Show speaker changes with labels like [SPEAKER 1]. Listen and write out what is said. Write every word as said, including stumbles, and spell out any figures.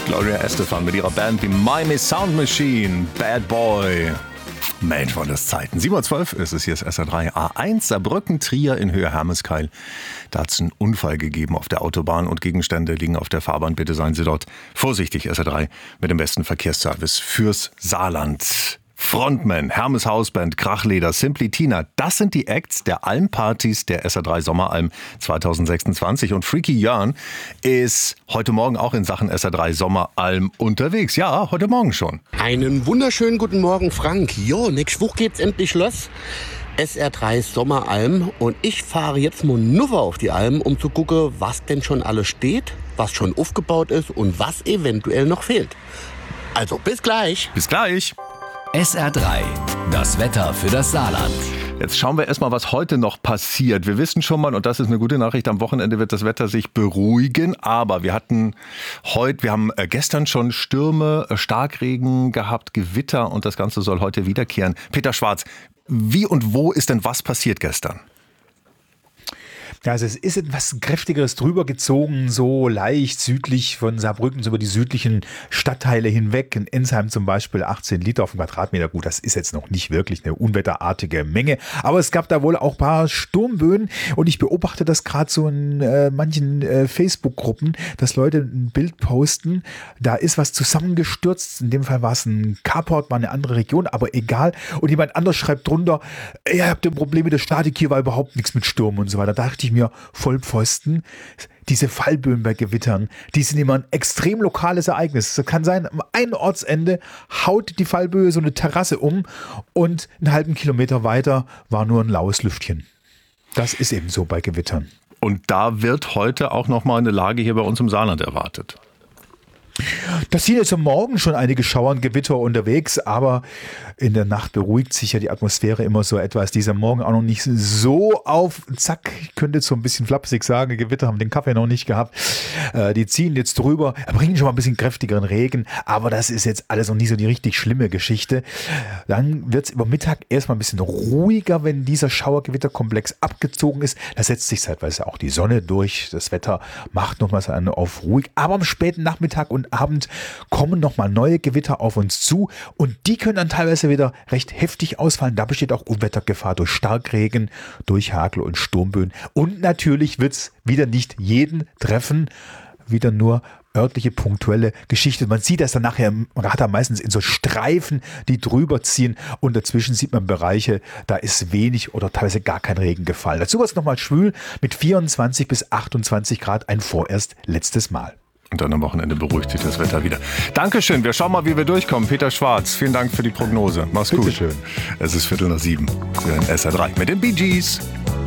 [SPEAKER 1] Gloria Estefan mit ihrer Band The Miami Sound Machine, Bad Boy. Mensch, war das Zeiten. sieben Uhr zwölf ist es, hier ist S R drei. A eins Saarbrücken-Trier in Höhe Hermeskeil. Da hat es einen Unfall gegeben auf der Autobahn und Gegenstände liegen auf der Fahrbahn. Bitte seien Sie dort vorsichtig, S R drei, mit dem besten Verkehrsservice fürs Saarland. Frontman, Hermes Hausband, Krachleder, Simply Tina, das sind die Acts der Almpartys der S R drei Sommeralm zwanzig sechsundzwanzig. Und Freaky Jörn ist heute Morgen auch in Sachen S R drei Sommeralm unterwegs. Ja, heute Morgen schon.
[SPEAKER 2] Einen wunderschönen guten Morgen, Frank. Jo, nächste Woche geht's endlich los. S R drei Sommeralm. Und ich fahre jetzt mal nur auf die Alm, um zu gucken, was denn schon alles steht, was schon aufgebaut ist und was eventuell noch fehlt. Also, bis gleich.
[SPEAKER 1] Bis gleich.
[SPEAKER 3] S R drei, das Wetter für das Saarland.
[SPEAKER 1] Jetzt schauen wir erstmal, was heute noch passiert. Wir wissen schon mal, und das ist eine gute Nachricht, am Wochenende wird das Wetter sich beruhigen. Aber wir hatten heute, wir haben gestern schon Stürme, Starkregen gehabt, Gewitter und das Ganze soll heute wiederkehren. Peter Schwarz, wie und wo ist denn was passiert gestern?
[SPEAKER 4] Ja, also es ist etwas Kräftigeres drüber gezogen, so leicht südlich von Saarbrücken, so über die südlichen Stadtteile hinweg. In Ensheim zum Beispiel achtzehn Liter auf den Quadratmeter. Gut, das ist jetzt noch nicht wirklich eine unwetterartige Menge. Aber es gab da wohl auch ein paar Sturmböen. Und ich beobachte das gerade so in äh, manchen äh, Facebook-Gruppen, dass Leute ein Bild posten. Da ist was zusammengestürzt. In dem Fall war es ein Carport, war eine andere Region, aber egal. Und jemand anders schreibt drunter, ihr habt ein Problem mit der Statik, hier war überhaupt nichts mit Sturm und so weiter. Da dachte ich mir, Vollpfosten, diese Fallböen bei Gewittern, die sind immer ein extrem lokales Ereignis. Es kann sein, am einen Ortsende haut die Fallböe so eine Terrasse um und einen halben Kilometer weiter war nur ein laues Lüftchen. Das ist eben so bei Gewittern.
[SPEAKER 1] Und da wird heute auch noch mal eine Lage hier bei uns im Saarland erwartet.
[SPEAKER 4] Das sind jetzt am Morgen schon einige Schauer und Gewitter unterwegs, aber in der Nacht beruhigt sich ja die Atmosphäre immer so etwas. Dieser Morgen auch noch nicht so auf Zack, ich könnte jetzt so ein bisschen flapsig sagen, Gewitter haben den Kaffee noch nicht gehabt. Äh, die ziehen jetzt drüber, bringen schon mal ein bisschen kräftigeren Regen, aber das ist jetzt alles noch nicht so die richtig schlimme Geschichte. Dann wird es über Mittag erstmal ein bisschen ruhiger, wenn dieser Schauergewitterkomplex abgezogen ist. Da setzt sich zeitweise auch die Sonne durch. Das Wetter macht nochmal so eine auf ruhig, aber am späten Nachmittag und Abend kommen nochmal neue Gewitter auf uns zu und die können dann teilweise wieder recht heftig ausfallen. Da besteht auch Unwettergefahr durch Starkregen, durch Hagel und Sturmböen. Und natürlich wird es wieder nicht jeden treffen, wieder nur örtliche, punktuelle Geschichte. Man sieht das dann nachher im Radar meistens in so Streifen, die drüber ziehen und dazwischen sieht man Bereiche, da ist wenig oder teilweise gar kein Regen gefallen. Dazu war es nochmal schwül mit vierundzwanzig bis achtundzwanzig Grad, ein vorerst letztes Mal.
[SPEAKER 1] Und dann am Wochenende beruhigt sich das Wetter wieder. Dankeschön, wir schauen mal, wie wir durchkommen. Peter Schwarz, vielen Dank für die Prognose. Mach's gut.
[SPEAKER 4] Bitteschön.
[SPEAKER 1] Es ist Viertel nach sieben. Wir hören S R drei mit den Bee Gees.